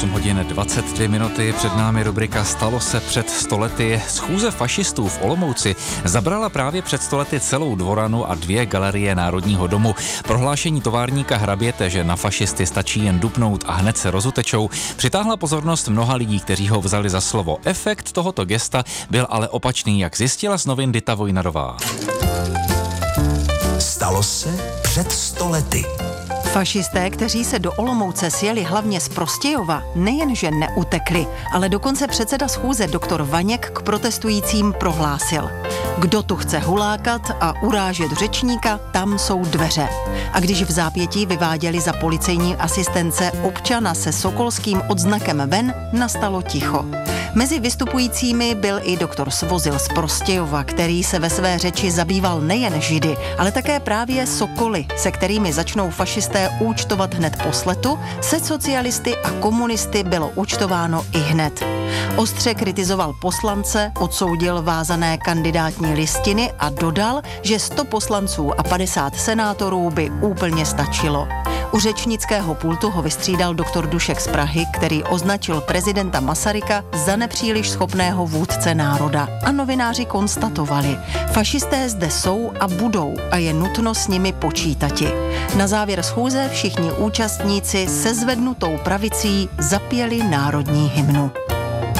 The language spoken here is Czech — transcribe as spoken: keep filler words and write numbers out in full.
osm hodin dvacet dvě minuty, před námi rubrika Stalo se před stolety. Schůze fašistů v Olomouci zabrala právě před stolety celou dvoranu a dvě galerie Národního domu. Prohlášení továrníka Hraběte, že na fašisty stačí jen dupnout a hned se rozutečou, přitáhla pozornost mnoha lidí, kteří ho vzali za slovo. Efekt tohoto gesta byl ale opačný, jak zjistila z novin Dita Vojnarová. Stalo se před stolety. Fašisté, kteří se do Olomouce sjeli hlavně z Prostějova, nejenže neutekli, ale dokonce předseda schůze doktor Vaněk k protestujícím prohlásil: kdo tu chce hulákat a urážet řečníka, tam jsou dveře. A když v zápětí vyváděli za policejní asistence občana se sokolským odznakem ven, nastalo ticho. Mezi vystupujícími byl i doktor Svozil z Prostějova, který se ve své řeči zabýval nejen Židy, ale také právě sokoly, se kterými začnou fašisté účtovat hned po sletu, se socialisty a komunisty bylo účtováno i hned. Ostře kritizoval poslance, odsoudil vázané kandidátní listiny a dodal, že sto poslanců a padesát senátorů by úplně stačilo. U řečnického pultu ho vystřídal doktor Dušek z Prahy, který označil prezidenta Masaryka za nepříliš schopného vůdce národa. A novináři konstatovali: fašisté zde jsou a budou a je nutno s nimi počítati. Na závěr schůze všichni účastníci se zvednutou pravicí zapěli národní hymnu.